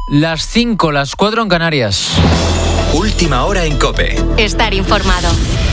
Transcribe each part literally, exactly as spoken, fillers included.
Las cinco, las cuatro en Canarias. Última hora en COPE. Estar informado.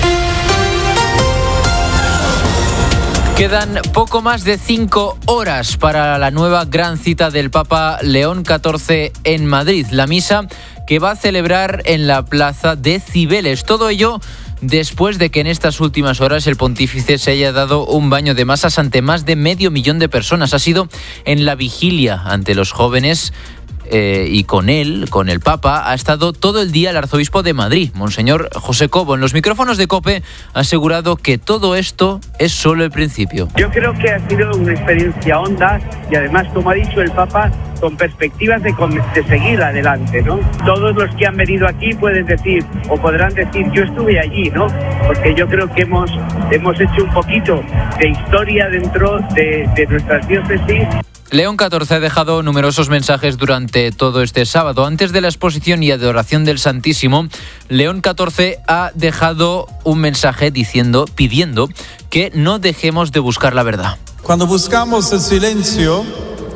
Quedan poco más de cinco horas para la nueva gran cita del Papa León catorce en Madrid, la misa que va a celebrar en la plaza de Cibeles. Todo ello después de que en estas últimas horas el pontífice se haya dado un baño de masas ante más de medio millón de personas. Ha sido en la vigilia ante los jóvenes. Eh, y con él, con el Papa, ha estado todo el día el arzobispo de Madrid, Monseñor José Cobo. En los micrófonos de COPE ha asegurado que todo esto es solo el principio. Yo creo que ha sido una experiencia honda y además, como ha dicho el Papa, con perspectivas de, de seguir adelante, ¿no? Todos los que han venido aquí pueden decir, o podrán decir, yo estuve allí, ¿no? Porque yo creo que hemos, hemos hecho un poquito de historia dentro de, de nuestras diócesis. León catorce ha dejado numerosos mensajes durante todo este sábado. Antes de la exposición y adoración del Santísimo, León catorce ha dejado un mensaje diciendo, pidiendo que no dejemos de buscar la verdad. Cuando buscamos el silencio,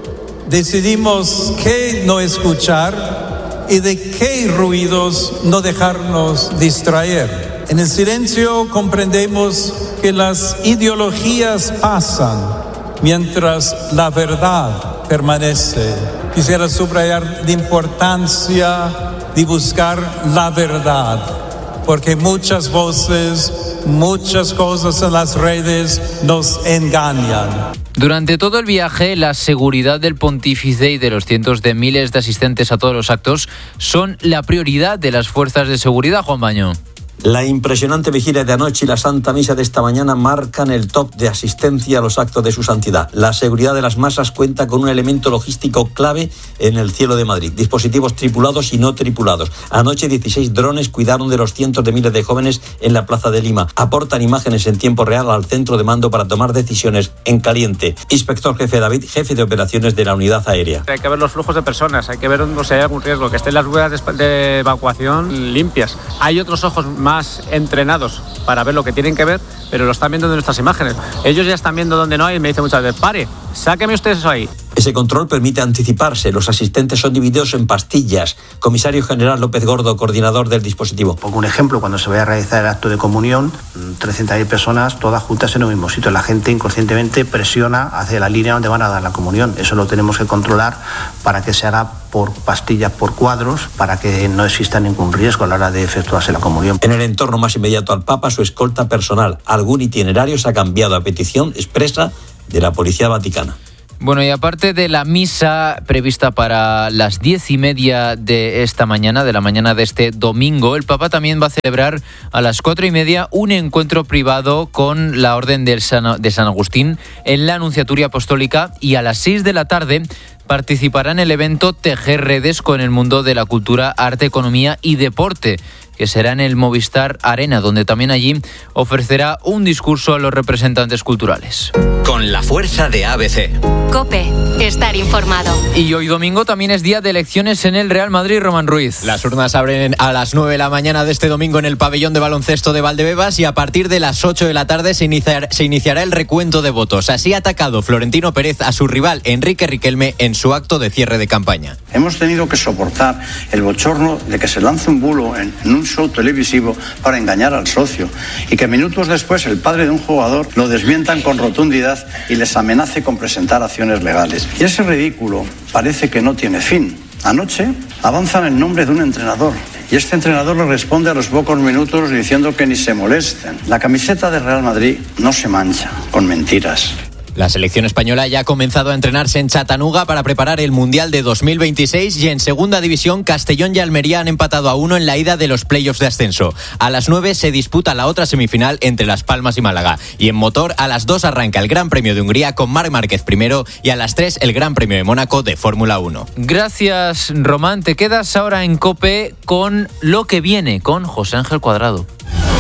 decidimos qué no escuchar y de qué ruidos no dejarnos distraer. En el silencio comprendemos que las ideologías pasan, mientras la verdad permanece. Quisiera subrayar la importancia de buscar la verdad, porque muchas voces, muchas cosas en las redes nos engañan. Durante todo el viaje, la seguridad del pontífice y de los cientos de miles de asistentes a todos los actos son la prioridad de las fuerzas de seguridad, Juan Baño. La impresionante vigilia de anoche y la Santa Misa de esta mañana marcan el top de asistencia a los actos de su santidad. La seguridad de las masas cuenta con un elemento logístico clave en el cielo de Madrid. Dispositivos tripulados y no tripulados. Anoche dieciséis drones cuidaron de los cientos de miles de jóvenes en la Plaza de Lima. Aportan imágenes en tiempo real al centro de mando para tomar decisiones en caliente. Inspector jefe David, jefe de operaciones de la unidad aérea. Hay que ver los flujos de personas, hay que ver si hay algún riesgo, que estén las ruedas de evacuación limpias. Hay otros ojos más entrenados para ver lo que tienen que ver, pero lo están viendo de nuestras imágenes. Ellos ya están viendo donde no hay y me dicen muchas veces, pare, sáqueme ustedes eso ahí. Ese control permite anticiparse. Los asistentes son divididos en pastillas. Comisario General López Gordo, coordinador del dispositivo. Pongo un ejemplo, cuando se vaya a realizar el acto de comunión, trescientas mil personas, todas juntas en el mismo sitio. La gente inconscientemente presiona hacia la línea donde van a dar la comunión. Eso lo tenemos que controlar para que se haga por pastillas, por cuadros, para que no exista ningún riesgo a la hora de efectuarse la comunión. En el entorno más inmediato al Papa, su escolta personal. Algún itinerario se ha cambiado a petición expresa de la Policía Vaticana. Bueno, y aparte de la misa prevista para las diez y media de esta mañana, de la mañana de este domingo, el Papa también va a celebrar a las cuatro y media un encuentro privado con la Orden del San, de San Agustín en la Anunciatura Apostólica, y a las seis de la tarde participará en el evento Tejer Redes con el mundo de la cultura, arte, economía y deporte, que será en el Movistar Arena, donde también allí ofrecerá un discurso a los representantes culturales. Con la fuerza de A B C. COPE, estar informado. Y hoy domingo también es día de elecciones en el Real Madrid, Román Ruiz. Las urnas abren a las nueve de la mañana de este domingo en el pabellón de baloncesto de Valdebebas, y a partir de las ocho de la tarde se, iniciar, se iniciará el recuento de votos. Así ha atacado Florentino Pérez a su rival Enrique Riquelme en su acto de cierre de campaña. Hemos tenido que soportar el bochorno de que se lance un bulo en un show televisivo para engañar al socio, y que minutos después el padre de un jugador lo desmientan con rotundidad y les amenace con presentar acciones legales. Y ese ridículo parece que no tiene fin. Anoche avanzan el nombre de un entrenador, y este entrenador le responde a los pocos minutos diciendo que ni se molesten. La camiseta de Real Madrid no se mancha con mentiras. La selección española ya ha comenzado a entrenarse en Chattanooga para preparar el Mundial de dos mil veintiséis, y en segunda división Castellón y Almería han empatado a uno en la ida de los playoffs de ascenso. A las nueve se disputa la otra semifinal entre Las Palmas y Málaga. Y en motor a las dos arranca el Gran Premio de Hungría con Marc Márquez primero, y a las tres el Gran Premio de Mónaco de Fórmula uno. Gracias, Román. Te quedas ahora en COPE con lo que viene con José Ángel Cuadrado.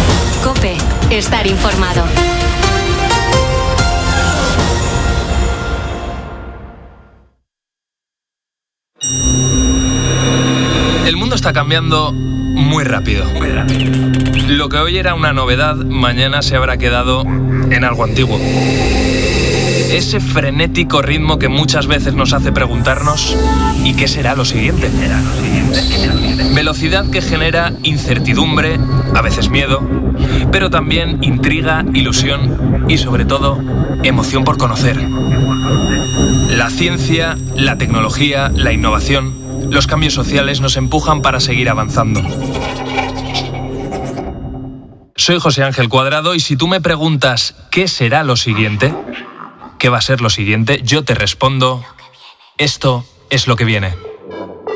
COPE, estar informado. El mundo está cambiando muy rápido. Muy rápido. Lo que hoy era una novedad, mañana se habrá quedado en algo antiguo. Ese frenético ritmo que muchas veces nos hace preguntarnos ¿y qué será lo siguiente? Velocidad que genera incertidumbre, a veces miedo, pero también intriga, ilusión y sobre todo emoción por conocer. La ciencia, la tecnología, la innovación, los cambios sociales nos empujan para seguir avanzando. Soy José Ángel Cuadrado y si tú me preguntas ¿qué será lo siguiente? ¿Qué va a ser lo siguiente? Yo te respondo, esto es lo que viene.